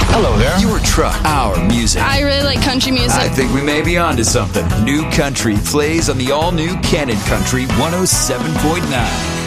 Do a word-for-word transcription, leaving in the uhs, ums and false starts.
Hello there. Your truck, our music. I really like country music. I think we may be onto something. New Country plays on the all-new Canon Country one oh seven point nine.